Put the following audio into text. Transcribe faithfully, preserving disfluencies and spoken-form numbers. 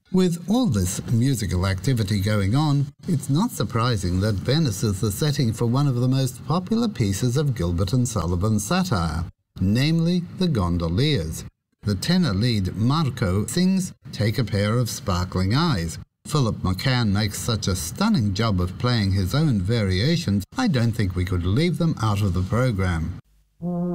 With all this musical activity going on, it's not surprising that Venice is the setting for one of the most popular pieces of Gilbert and Sullivan's satire, namely The Gondoliers. The tenor lead, Marco, sings "Take a Pair of Sparkling Eyes." Philip McCann makes such a stunning job of playing his own variations, I don't think we could leave them out of the program.